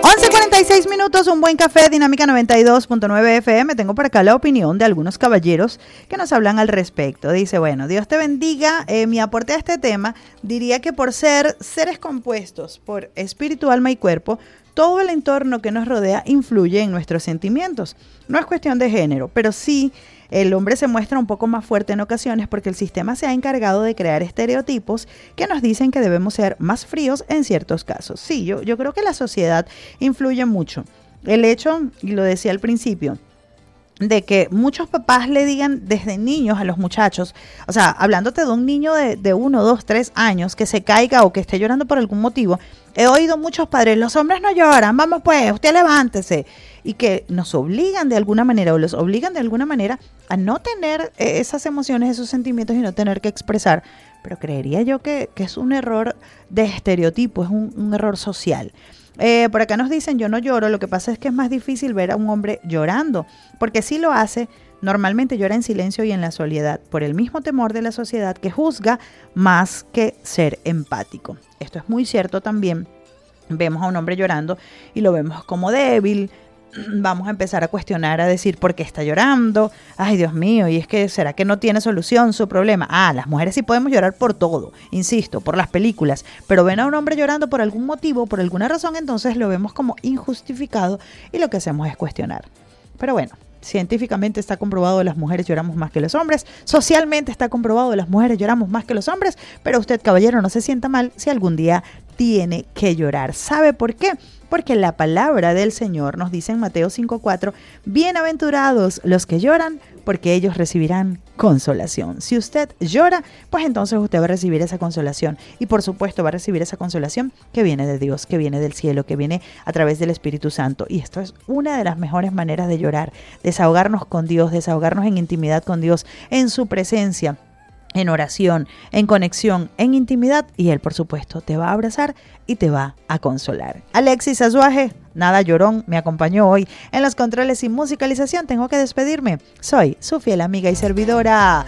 11:46, un buen café, Dinámica 92.9 FM. Tengo por acá la opinión de algunos caballeros que nos hablan al respecto. Dice, bueno, Dios te bendiga. Mi aporte a este tema diría que por ser seres compuestos por espíritu, alma y cuerpo, todo el entorno que nos rodea influye en nuestros sentimientos. No es cuestión de género, pero sí el hombre se muestra un poco más fuerte en ocasiones porque el sistema se ha encargado de crear estereotipos que nos dicen que debemos ser más fríos en ciertos casos. Sí, yo creo que la sociedad influye mucho. El hecho, y lo decía al principio, de que muchos papás le digan desde niños a los muchachos, o sea, hablándote de un niño de 1, 2, 3 años que se caiga o que esté llorando por algún motivo, he oído muchos padres, los hombres no lloran, vamos pues, usted levántese, y que nos obligan de alguna manera o los obligan de alguna manera a no tener esas emociones, esos sentimientos y no tener que expresar, pero creería yo que es un error de estereotipo, es un error social. Por acá nos dicen, yo no lloro, lo que pasa es que es más difícil ver a un hombre llorando, porque si lo hace, normalmente llora en silencio y en la soledad, por el mismo temor de la sociedad que juzga más que ser empático. Esto es muy cierto también. Vemos a un hombre llorando y lo vemos como débil. Vamos a empezar a cuestionar, a decir por qué está llorando. Ay, Dios mío, y es que ¿será que no tiene solución su problema? Las mujeres sí podemos llorar por todo, insisto, por las películas, pero ven a un hombre llorando por algún motivo, por alguna razón, entonces lo vemos como injustificado y lo que hacemos es cuestionar. Pero bueno, científicamente está comprobado que las mujeres lloramos más que los hombres, socialmente está comprobado que las mujeres lloramos más que los hombres, pero usted, caballero, no se sienta mal si algún día tiene que llorar. ¿Sabe por qué? Porque la palabra del Señor nos dice en Mateo 5:4, bienaventurados los que lloran, porque ellos recibirán consolación. Si usted llora, pues entonces usted va a recibir esa consolación. Y por supuesto va a recibir esa consolación que viene de Dios, que viene del cielo, que viene a través del Espíritu Santo. Y esto es una de las mejores maneras de llorar, desahogarnos con Dios, desahogarnos en intimidad con Dios, en su presencia, en oración, en conexión, en intimidad, y Él, por supuesto, te va a abrazar y te va a consolar. Alexis Azuaje, nada llorón, me acompañó hoy en los controles y musicalización. Tengo que despedirme. Soy su fiel amiga y servidora,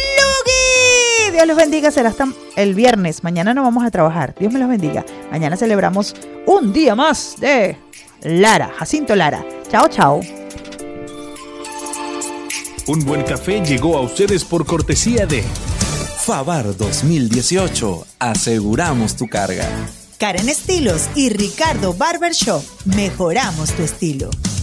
Lugi. Dios los bendiga, será hasta el viernes. Mañana no vamos a trabajar. Dios me los bendiga. Mañana celebramos un día más de Lara, Jacinto Lara. Chao, chao. Un buen café llegó a ustedes por cortesía de Favar 2018. Aseguramos tu carga. Karen Estilos y Ricardo Barbershop. Mejoramos tu estilo.